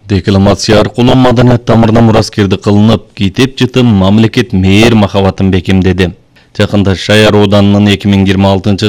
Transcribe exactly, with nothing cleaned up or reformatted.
Декламация аркылуу маданият тамырына мураскерди кылынып, китеп жытым мамлекет мээр махабатын бекемдеди. Жакында Шаяр ауданынын эки миң жыйырма алтынчы